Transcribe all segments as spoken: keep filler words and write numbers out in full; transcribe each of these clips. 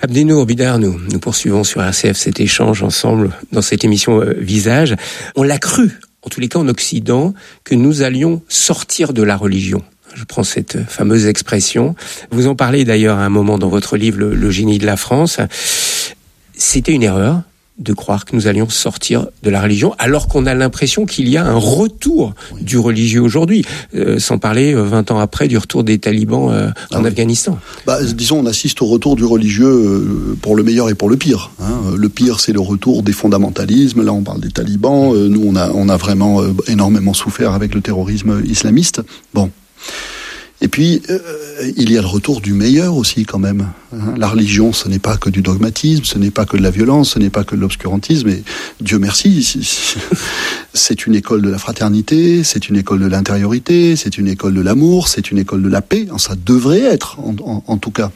Abdenour Bidar, nous, nous poursuivons sur R C F cet échange ensemble dans cette émission euh, Visage. On l'a cru, en tous les cas en Occident, que nous allions sortir de la religion. Je prends cette fameuse expression. Vous en parlez d'ailleurs à un moment dans votre livre, Le, le génie de la France. C'était une erreur de croire que nous allions sortir de la religion, alors qu'on a l'impression qu'il y a un retour oui. du religieux aujourd'hui, euh, sans parler euh, vingt ans après du retour des talibans euh, en ah oui. Afghanistan. Bah, disons, on assiste au retour du religieux euh, pour le meilleur et pour le pire. Hein. Le pire, c'est le retour des fondamentalismes. Là, on parle des talibans. Euh, nous, on a, on a vraiment euh, énormément souffert avec le terrorisme islamiste. Bon. Et puis, euh, il y a le retour du meilleur aussi, quand même. Hein. La religion, ce n'est pas que du dogmatisme, ce n'est pas que de la violence, ce n'est pas que de l'obscurantisme. Et Dieu merci, c'est une école de la fraternité, c'est une école de l'intériorité, c'est une école de l'amour, c'est une école de la paix. Ça devrait être, en, en, en tout cas.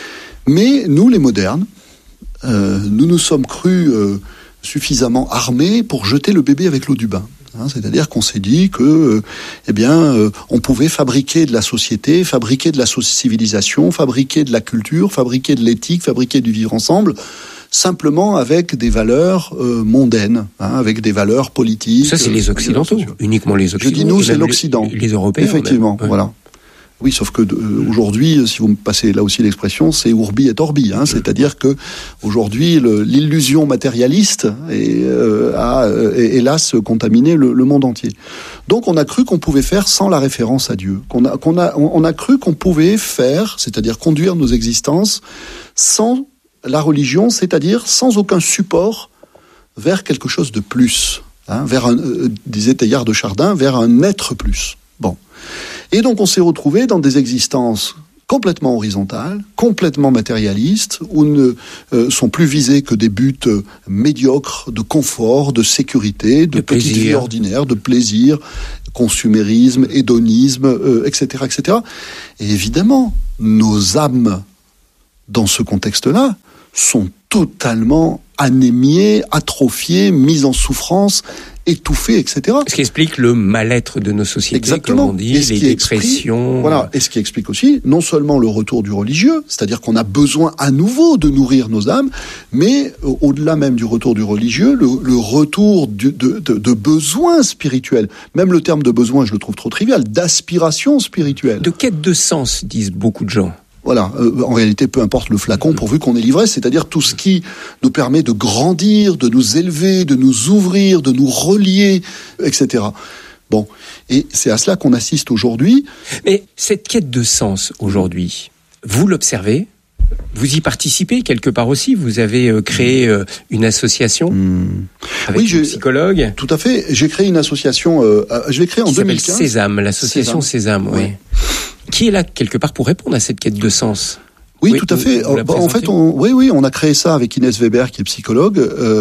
Mais nous, les modernes, euh, nous nous sommes crus euh, suffisamment armés pour jeter le bébé avec l'eau du bain. Hein, c'est-à-dire qu'on s'est dit que, euh, eh bien, euh, on pouvait fabriquer de la société, fabriquer de la civilisation, fabriquer de la culture, fabriquer de l'éthique, fabriquer du vivre ensemble, simplement avec des valeurs euh, mondaines, hein, avec des valeurs politiques. Ça, c'est les Occidentaux, euh, uniquement les Occidentaux. Je dis nous, c'est l'Occident. Les, les Européens. Effectivement, ouais. Voilà. Oui, sauf que euh, aujourd'hui, si vous me passez là aussi l'expression, c'est urbi et orbi, hein, c'est-à-dire que aujourd'hui, le, l'illusion matérialiste est, euh, a, euh, hélas, contaminé le, le monde entier. Donc, on a cru qu'on pouvait faire sans la référence à Dieu, qu'on a, qu'on a, on a cru qu'on pouvait faire, c'est-à-dire conduire nos existences sans la religion, c'est-à-dire sans aucun support vers quelque chose de plus, hein, vers un, euh, disait Teilhard de Chardin, vers un être plus. Bon. Et donc on s'est retrouvé dans des existences complètement horizontales, complètement matérialistes, où ne euh, sont plus visés que des buts euh, médiocres, de confort, de sécurité, de, de petite vie ordinaire, de plaisir, consumérisme, hédonisme, euh, et cetera, et cetera. Et évidemment, nos âmes, dans ce contexte-là, sont totalement anémiées, atrophiées, mises en souffrance, étouffées, et cetera. Ce qui explique le mal-être de nos sociétés, exactement, comme on dit, les dépressions. Voilà, et ce qui explique aussi non seulement le retour du religieux, c'est-à-dire qu'on a besoin à nouveau de nourrir nos âmes, mais au-delà même du retour du religieux, le, le retour du, de, de, de besoins spirituels. Même le terme de besoin, je le trouve trop trivial, d'aspiration spirituelle. De quête de sens, disent beaucoup de gens. Voilà, euh, en réalité, peu importe le flacon, pourvu qu'on est livré, c'est-à-dire tout ce qui nous permet de grandir, de nous élever, de nous ouvrir, de nous relier, et cetera. Bon, et c'est à cela qu'on assiste aujourd'hui. Mais cette quête de sens, aujourd'hui, vous l'observez ? Vous y participez quelque part aussi. Vous avez euh, créé euh, une association mmh. avec oui, un psychologue. Tout à fait. J'ai créé une association. Euh, je l'ai créée en qui deux mille quinze. S'appelle Sésame, l'association Sésame. Oui. Ouais. Qui est là quelque part pour répondre à cette quête de sens. Oui, oui, tout à fait. Vous, vous en fait, on, oui, oui, on a créé ça avec Inès Weber, qui est psychologue.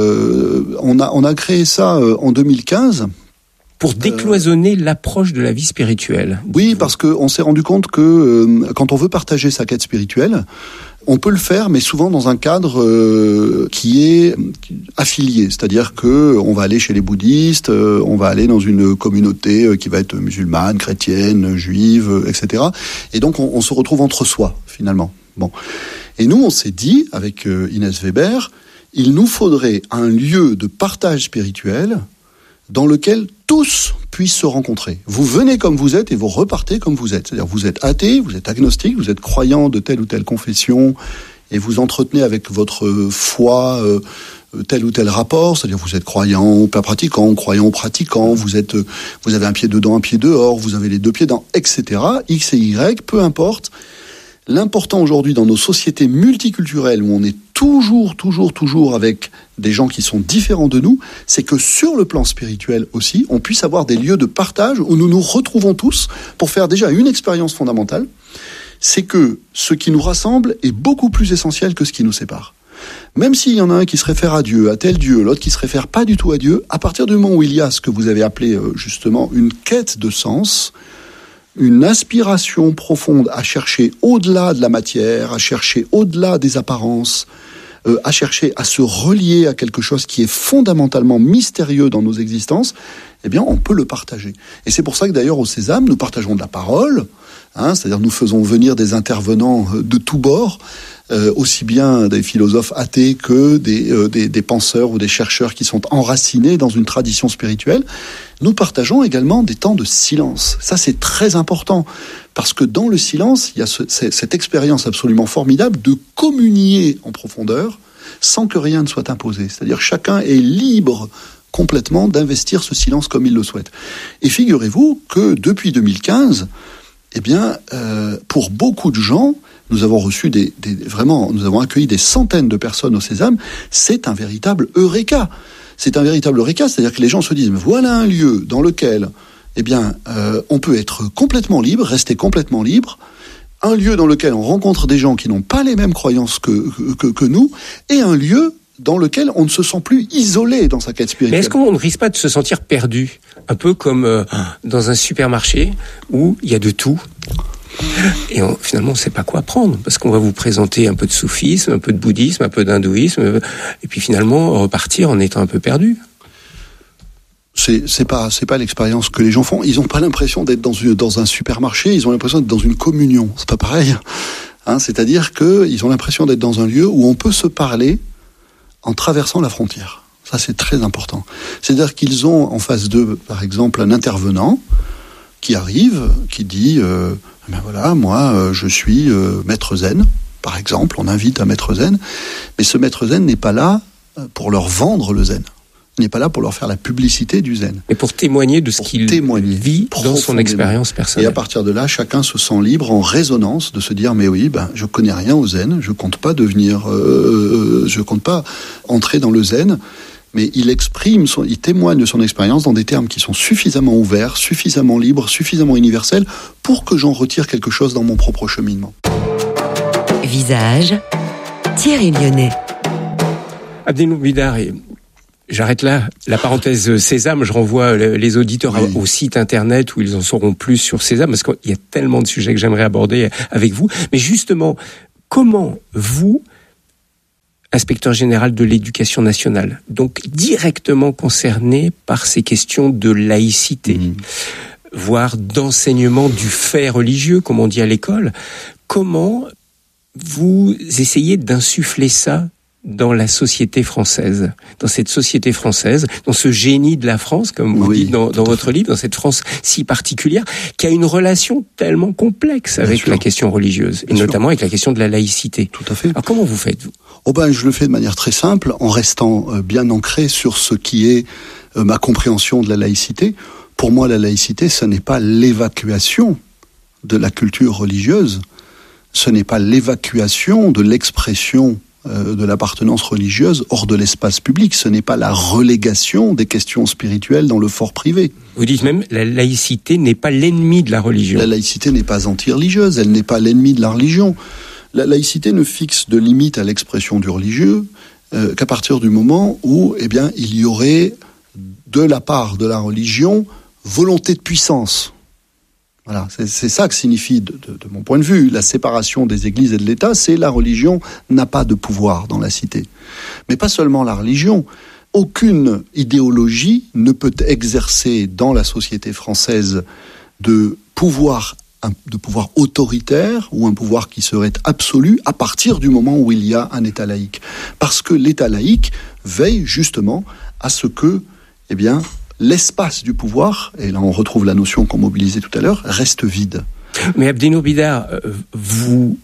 Euh, on a, on a créé ça euh, en deux mille quinze. Pour décloisonner euh, l'approche de la vie spirituelle. Oui, parce qu'on s'est rendu compte que euh, quand on veut partager sa quête spirituelle, on peut le faire, mais souvent dans un cadre euh, qui est affilié. C'est-à-dire que on va aller chez les bouddhistes, euh, on va aller dans une communauté euh, qui va être musulmane, chrétienne, juive, euh, et cetera. Et donc on, on se retrouve entre soi, finalement. Bon. Et nous, on s'est dit, avec euh, Inès Weber, il nous faudrait un lieu de partage spirituel dans lequel tous puissent se rencontrer. Vous venez comme vous êtes et vous repartez comme vous êtes. C'est-à-dire vous êtes athée, vous êtes agnostique, vous êtes croyant de telle ou telle confession et vous entretenez avec votre foi euh, tel ou tel rapport. C'est-à-dire vous êtes croyant ou pas pratiquant, croyant ou pratiquant, vous êtes, vous avez un pied dedans, un pied dehors, vous avez les deux pieds dedans, et cetera. X et Y, peu importe. L'important aujourd'hui dans nos sociétés multiculturelles où on est toujours, toujours, toujours avec des gens qui sont différents de nous, c'est que sur le plan spirituel aussi, on puisse avoir des lieux de partage où nous nous retrouvons tous pour faire déjà une expérience fondamentale. C'est que ce qui nous rassemble est beaucoup plus essentiel que ce qui nous sépare. Même s'il y en a un qui se réfère à Dieu, à tel Dieu, l'autre qui se réfère pas du tout à Dieu, à partir du moment où il y a ce que vous avez appelé justement une quête de sens, une aspiration profonde à chercher au-delà de la matière, à chercher au-delà des apparences, euh, à chercher à se relier à quelque chose qui est fondamentalement mystérieux dans nos existences, eh bien, on peut le partager. Et c'est pour ça que d'ailleurs, au Sésame, nous partageons de la parole, Hein, c'est-à-dire nous faisons venir des intervenants de tous bords, euh, aussi bien des philosophes athées que des, euh, des, des penseurs ou des chercheurs qui sont enracinés dans une tradition spirituelle. Nous partageons également des temps de silence. Ça, c'est très important, parce que dans le silence, il y a ce, cette expérience absolument formidable de communier en profondeur sans que rien ne soit imposé. C'est-à-dire chacun est libre complètement d'investir ce silence comme il le souhaite. Et figurez-vous que depuis deux mille quinze, eh bien, euh, pour beaucoup de gens, nous avons reçu des, des vraiment, nous avons accueilli des centaines de personnes au Sésame. C'est un véritable eureka. C'est un véritable eureka, c'est-à-dire que les gens se disent, voilà un lieu dans lequel, eh bien, euh, on peut être complètement libre, rester complètement libre. Un lieu dans lequel on rencontre des gens qui n'ont pas les mêmes croyances que, que, que nous, et un lieu dans lequel on ne se sent plus isolé dans sa quête spirituelle. Mais est-ce qu'on ne risque pas de se sentir perdu ? Un peu comme euh, dans un supermarché où il y a de tout. Et on, finalement, on ne sait pas quoi prendre, parce qu'on va vous présenter un peu de soufisme, un peu de bouddhisme, un peu d'hindouisme, et puis finalement repartir en étant un peu perdu. C'est, c'est pas, c'est pas l'expérience que les gens font. Ils n'ont pas l'impression d'être dans, une, dans un supermarché, ils ont l'impression d'être dans une communion. C'est pas pareil. Hein, c'est-à-dire qu'ils ont l'impression d'être dans un lieu où on peut se parler en traversant la frontière. Ça, c'est très important. C'est-à-dire qu'ils ont en face d'eux, par exemple, un intervenant qui arrive, qui dit euh, ben voilà, moi, euh, je suis euh, maître zen, par exemple. On invite un maître zen, mais ce maître zen n'est pas là pour leur vendre le zen. Il n'est pas là pour leur faire la publicité du zen. Mais pour témoigner de ce qu'il vit dans son expérience personnelle. Et à partir de là, chacun se sent libre, en résonance, de se dire, mais oui, ben, je connais rien au zen, je compte pas devenir, euh, je compte pas entrer dans le zen, mais il exprime, son, il témoigne de son expérience dans des termes qui sont suffisamment ouverts, suffisamment libres, suffisamment universels, pour que j'en retire quelque chose dans mon propre cheminement. Visage, Thierry Lyonnais. Abdelnour Bidar, et j'arrête là la parenthèse Sésame, je renvoie les auditeurs oui. au site internet où ils en sauront plus sur Sésame, parce qu'il y a tellement de sujets que j'aimerais aborder avec vous. Mais justement, comment vous, inspecteur général de l'éducation nationale, donc directement concerné par ces questions de laïcité, mmh. voire d'enseignement du fait religieux, comme on dit à l'école, comment vous essayez d'insuffler ça dans la société française, dans cette société française, dans ce génie de la France, comme vous oui, dites dans, dans votre livre, dans cette France si particulière, qui a une relation tellement complexe Bien avec sûr. la question religieuse, Bien et sûr. notamment avec la question de la laïcité. Tout à fait. Alors comment vous faites, vous ? Oh ben, je le fais de manière très simple, en restant euh, bien ancré sur ce qui est euh, ma compréhension de la laïcité. Pour moi, la laïcité, ce n'est pas l'évacuation de la culture religieuse, ce n'est pas l'évacuation de l'expression de l'appartenance religieuse hors de l'espace public. Ce n'est pas la relégation des questions spirituelles dans le fort privé. Vous dites même, la laïcité n'est pas l'ennemi de la religion. La laïcité n'est pas anti-religieuse, elle n'est pas l'ennemi de la religion. La laïcité ne fixe de limite à l'expression du religieux euh, qu'à partir du moment où, eh bien, il y aurait, de la part de la religion, volonté de puissance. Voilà, c'est, c'est ça que signifie, de, de, de mon point de vue, la séparation des églises et de l'État, c'est la religion n'a pas de pouvoir dans la cité. Mais pas seulement la religion. Aucune idéologie ne peut exercer dans la société française de pouvoir, un, de pouvoir autoritaire ou un pouvoir qui serait absolu à partir du moment où il y a un État laïque. Parce que l'État laïque veille justement à ce que, eh bien, l'espace du pouvoir, et là on retrouve la notion qu'on mobilisait tout à l'heure, reste vide. Mais Abdelnour Bidar, vous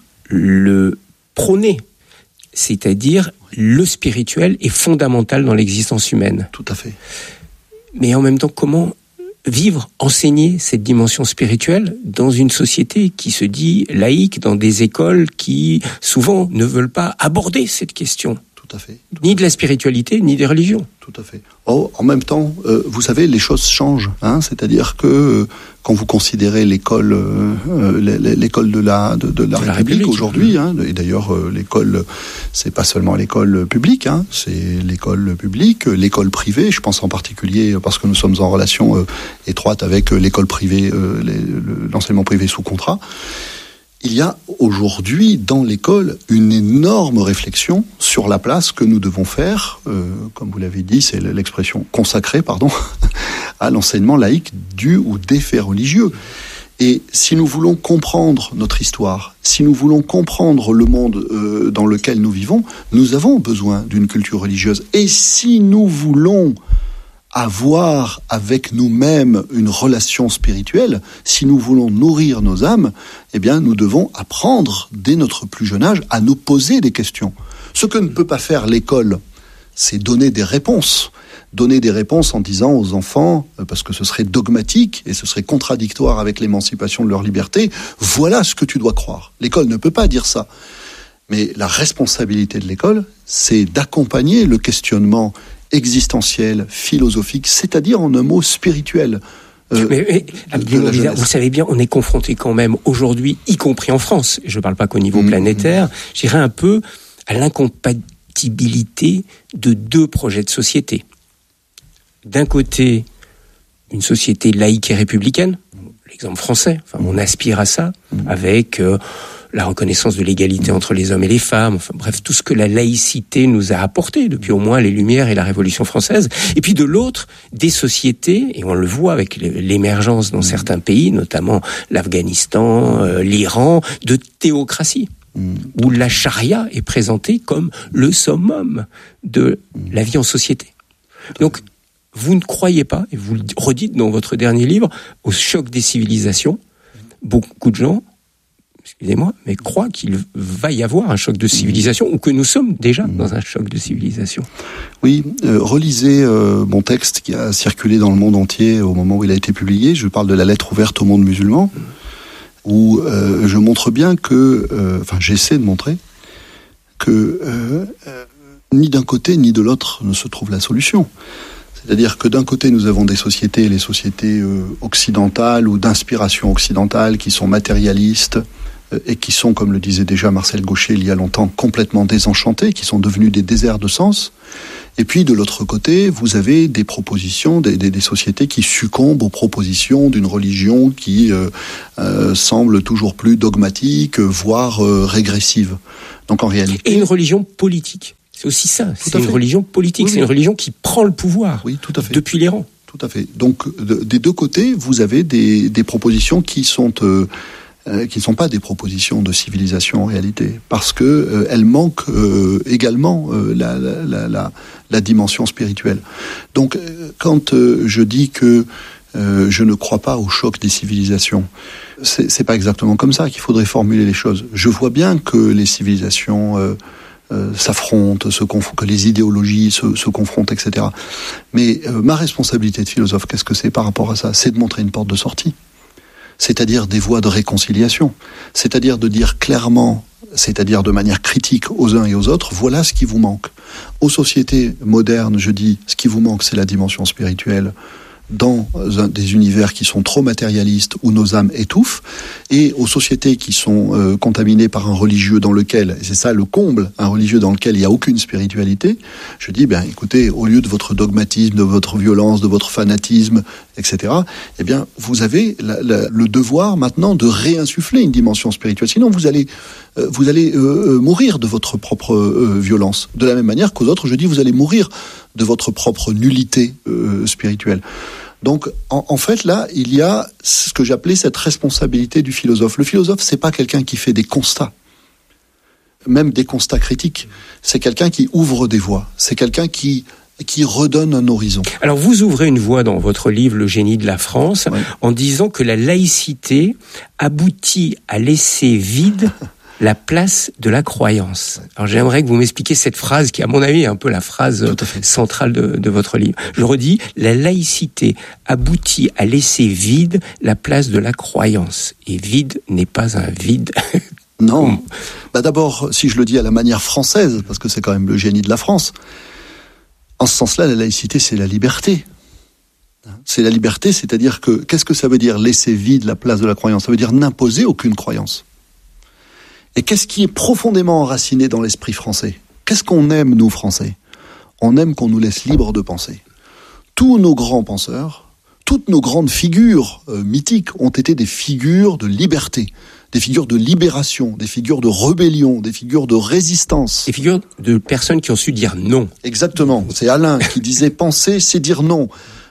le prônez, c'est-à-dire le spirituel est fondamental dans l'existence humaine. Tout à fait. Mais en même temps, comment vivre, enseigner cette dimension spirituelle dans une société qui se dit laïque, dans des écoles qui souvent ne veulent pas aborder cette question ? Tout à fait. Tout ni de la spiritualité, ni des religions. Tout à fait. Oh, en même temps, euh, vous savez, les choses changent. Hein, c'est-à-dire que euh, quand vous considérez l'école, euh, l'école de la de, de la, de République, la République aujourd'hui, hein, et d'ailleurs euh, l'école, c'est pas seulement l'école publique, hein, c'est l'école publique, l'école privée. Je pense en particulier parce que nous sommes en relation euh, étroite avec l'école privée, euh, les, l'enseignement privé sous contrat. Il y a aujourd'hui dans l'école une énorme réflexion sur la place que nous devons faire, euh, comme vous l'avez dit, c'est l'expression consacrée, pardon, à l'enseignement laïque du ou des faits religieux. Et si nous voulons comprendre notre histoire, si nous voulons comprendre le monde euh, dans lequel nous vivons, nous avons besoin d'une culture religieuse. Et si nous voulons avoir avec nous-mêmes une relation spirituelle, si nous voulons nourrir nos âmes, eh bien, nous devons apprendre dès notre plus jeune âge à nous poser des questions. Ce que ne peut pas faire l'école, c'est donner des réponses. Donner des réponses en disant aux enfants, parce que ce serait dogmatique et ce serait contradictoire avec l'émancipation de leur liberté, voilà ce que tu dois croire. L'école ne peut pas dire ça. Mais la responsabilité de l'école, c'est d'accompagner le questionnement existentiel, philosophique, c'est-à-dire en un mot spirituel. Euh, mais, mais Abdul Bizar, vous savez bien, on est confronté quand même aujourd'hui, y compris en France, je ne parle pas qu'au niveau mmh, planétaire, mmh. je dirais un peu à l'incompatibilité de deux projets de société. D'un côté, une société laïque et républicaine, l'exemple français, enfin, on aspire à ça, mmh. avec euh, la reconnaissance de l'égalité entre les hommes et les femmes, enfin bref, tout ce que la laïcité nous a apporté depuis au moins les Lumières et la Révolution française. Et puis de l'autre, des sociétés, et on le voit avec l'émergence dans mmh. certains pays, notamment l'Afghanistan, euh, l'Iran, de théocratie, mmh. où la charia est présentée comme le summum de mmh. la vie en société. Donc, vous ne croyez pas, et vous le redites dans votre dernier livre, au choc des civilisations. Beaucoup de gens, excusez-moi, mais croient qu'il va y avoir un choc de civilisation, ou que nous sommes déjà dans un choc de civilisation. Oui, euh, relisez euh, mon texte qui a circulé dans le monde entier au moment où il a été publié. Je parle de la lettre ouverte au monde musulman, où euh, je montre bien que, euh, enfin j'essaie de montrer, que euh, euh, ni d'un côté ni de l'autre ne se trouve la solution. C'est-à-dire que d'un côté, nous avons des sociétés, les sociétés euh, occidentales ou d'inspiration occidentale, qui sont matérialistes euh, et qui sont, comme le disait déjà Marcel Gauchet il y a longtemps, complètement désenchantées, qui sont devenues des déserts de sens. Et puis, de l'autre côté, vous avez des propositions, des, des, des sociétés qui succombent aux propositions d'une religion qui euh, euh, semble toujours plus dogmatique, voire euh, régressive. Donc, en réalité... Et une religion politique. C'est aussi ça, tout c'est une fait. religion politique, oui, c'est oui. une religion qui prend le pouvoir oui, tout à fait. depuis les rangs. Tout à fait. Donc, de, des deux côtés, vous avez des, des propositions qui sont euh, euh, qui ne sont pas des propositions de civilisation en réalité, parce que euh, elles manquent euh, également euh, la, la, la, la dimension spirituelle. Donc, euh, quand euh, je dis que euh, je ne crois pas au choc des civilisations, c'est, c'est pas exactement comme ça qu'il faudrait formuler les choses. Je vois bien que les civilisations euh, Euh, s'affrontent, se conf- que les idéologies se, se confrontent, et cetera. Mais euh, ma responsabilité de philosophe, qu'est-ce que c'est par rapport à ça ? C'est de montrer une porte de sortie, c'est-à-dire des voies de réconciliation, c'est-à-dire de dire clairement, c'est-à-dire de manière critique aux uns et aux autres, voilà ce qui vous manque. Aux sociétés modernes, je dis, ce qui vous manque, c'est la dimension spirituelle, dans un, des univers qui sont trop matérialistes où nos âmes étouffent, et aux sociétés qui sont euh, contaminées par un religieux dans lequel, et c'est ça le comble, un religieux dans lequel il n'y a aucune spiritualité, je dis, ben écoutez, au lieu de votre dogmatisme, de votre violence, de votre fanatisme, et cetera, eh bien, vous avez la, la, le devoir maintenant de réinsuffler une dimension spirituelle. Sinon, vous allez, euh, vous allez euh, mourir de votre propre euh, violence. De la même manière qu'aux autres, je dis, vous allez mourir de votre propre nullité euh, spirituelle. Donc, en, en fait, là, il y a ce que j'appelais cette responsabilité du philosophe. Le philosophe, c'est pas quelqu'un qui fait des constats, même des constats critiques. C'est quelqu'un qui ouvre des voies. C'est quelqu'un qui qui redonne un horizon. Alors, vous ouvrez une voie dans votre livre « Le génie de la France » oui. en disant que la laïcité aboutit à laisser vide la place de la croyance. Alors j'aimerais que vous m'expliquiez cette phrase qui, à mon avis, est un peu la phrase centrale de, de votre livre. Je redis, la laïcité aboutit à laisser vide la place de la croyance. Et vide n'est pas un vide. Non. Bah d'abord, si je le dis à la manière française, parce que c'est quand même le génie de la France, en ce sens-là, la laïcité, c'est la liberté. C'est la liberté, c'est-à-dire que, qu'est-ce que ça veut dire laisser vide la place de la croyance ? Ça veut dire n'imposer aucune croyance. Et qu'est-ce qui est profondément enraciné dans l'esprit français ? Qu'est-ce qu'on aime, nous, Français ? On aime qu'on nous laisse libres de penser. Tous nos grands penseurs, toutes nos grandes figures euh, mythiques ont été des figures de liberté, des figures de libération, des figures de rébellion, des figures de résistance. Des figures de personnes qui ont su dire non. Exactement. C'est Alain qui disait « penser, c'est dire non ».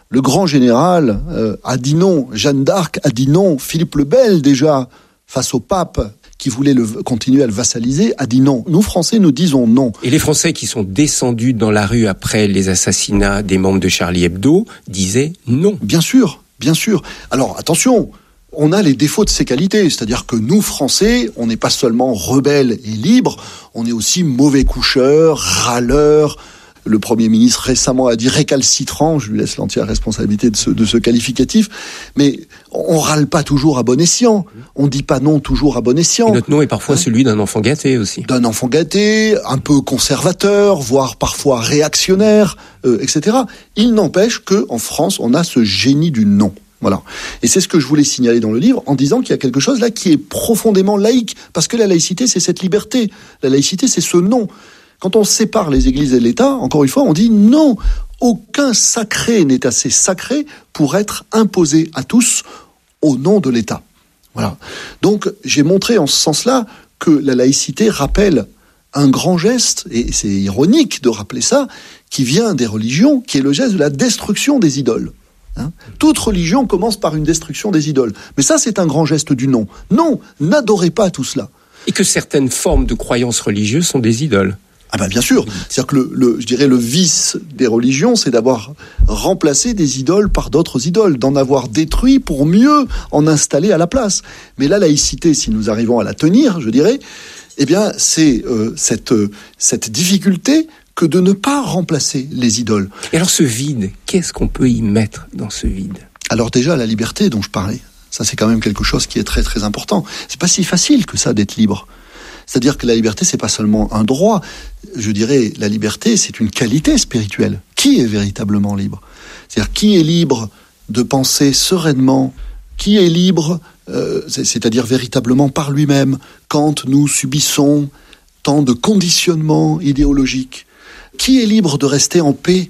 Le grand général euh, a dit non, Jeanne d'Arc a dit non, Philippe le Bel déjà, face au pape qui voulait le, continuer à le vassaliser, a dit non. Nous, Français, nous disons non. Et les Français qui sont descendus dans la rue après les assassinats des membres de Charlie Hebdo disaient non. Bien sûr, bien sûr. Alors, attention, on a les défauts de ces qualités. C'est-à-dire que nous, Français, on n'est pas seulement rebelles et libres, on est aussi mauvais coucheurs, râleurs. Le Premier ministre récemment a dit récalcitrant, je lui laisse l'entière responsabilité de ce, de ce qualificatif, mais on râle pas toujours à bon escient, on dit pas non toujours à bon escient. Et notre nom est parfois hein celui d'un enfant gâté aussi. D'un enfant gâté, un peu conservateur, voire parfois réactionnaire, euh, et cetera. Il n'empêche qu'en France, on a ce génie du non. Voilà. Et c'est ce que je voulais signaler dans le livre en disant qu'il y a quelque chose là qui est profondément laïque, parce que la laïcité, c'est cette liberté. La laïcité, c'est ce non. Quand on sépare les églises et l'État, encore une fois, on dit non, aucun sacré n'est assez sacré pour être imposé à tous au nom de l'État. Voilà. Donc, j'ai montré en ce sens-là que la laïcité rappelle un grand geste, et c'est ironique de rappeler ça, qui vient des religions, qui est le geste de la destruction des idoles. Hein ? Toute religion commence par une destruction des idoles. Mais ça, c'est un grand geste du non. Non, n'adorez pas tout cela. Et que certaines formes de croyances religieuses sont des idoles. Ah ben bien sûr, c'est-à-dire que le, le, je dirais le vice des religions, c'est d'avoir remplacé des idoles par d'autres idoles, d'en avoir détruit pour mieux en installer à la place. Mais la laïcité, si nous arrivons à la tenir, je dirais, eh bien c'est euh, cette euh, cette difficulté que de ne pas remplacer les idoles. Et alors ce vide, qu'est-ce qu'on peut y mettre dans ce vide ? Alors déjà la liberté dont je parlais, ça c'est quand même quelque chose qui est très très important. C'est pas si facile que ça d'être libre. C'est-à-dire que la liberté, c'est pas seulement un droit. Je dirais, la liberté, c'est une qualité spirituelle. Qui est véritablement libre ? C'est-à-dire, qui est libre de penser sereinement ? Qui est libre, euh, c'est-à-dire véritablement par lui-même, quand nous subissons tant de conditionnements idéologiques ? Qui est libre de rester en paix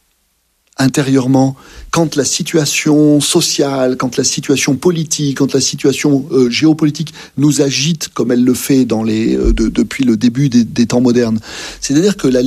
intérieurement, quand la situation sociale, quand la situation politique, quand la situation euh, géopolitique nous agite comme elle le fait dans les, euh, de, depuis le début des, des temps modernes. C'est-à-dire que la